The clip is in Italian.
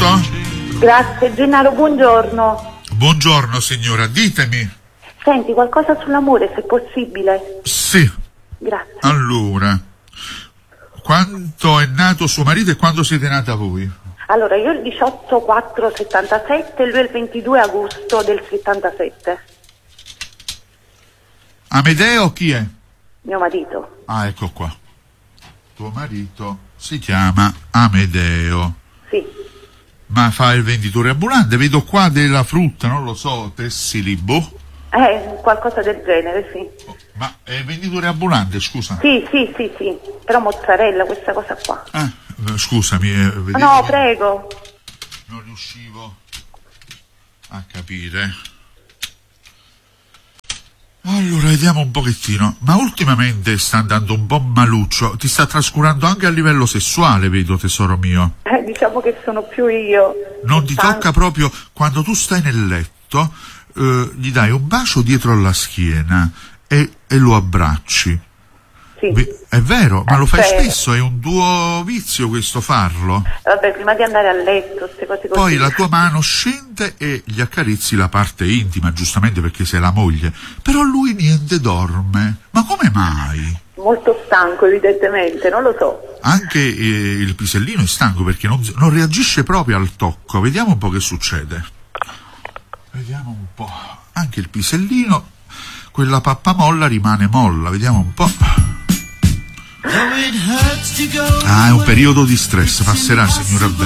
Pronto? Grazie, Gennaro, buongiorno. Buongiorno signora, ditemi. Senti, qualcosa sull'amore, se possibile. Sì. Grazie. Allora, quando è nato suo marito e quando siete nata voi? Allora, io il 18/4/77 e lui il 22 agosto del 77. Amedeo chi è? Mio marito. Ah, ecco qua. Tuo marito si chiama Amedeo. Sì. Ma fa il venditore ambulante? Vedo qua della frutta, non lo so, tessili, boh. Qualcosa del genere, sì. Ma è venditore ambulante, scusa? Sì. Però mozzarella, questa cosa qua. Scusami, vedevo No, che prego. non riuscivo a capire. Allora, vediamo un pochettino. Ma ultimamente sta andando un po' maluccio. Ti sta trascurando anche a livello sessuale, vedo, tesoro mio. Diciamo che sono più io. Non ti tocca proprio quando tu stai nel letto, gli dai un bacio dietro alla schiena e lo abbracci. Sì. È vero, ma lo fai Vero. spesso, è un tuo vizio questo farlo. Vabbè, prima di andare a letto, queste cose così. Poi la tua mano scende e gli accarezzi la parte intima, giustamente perché sei la moglie. Però lui niente, dorme. Ma come mai? Molto stanco, evidentemente, non lo so. Anche il pisellino è stanco perché non reagisce proprio al tocco. Vediamo un po' che succede. Vediamo un po'. Anche il pisellino, quella pappamolla rimane molla. Vediamo un po'. Ah, è un periodo di stress, passerà, signora Bella.